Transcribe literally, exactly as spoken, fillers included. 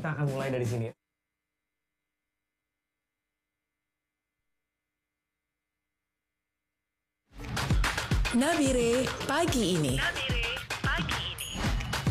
kita akan mulai dari sini. Nabire pagi ini.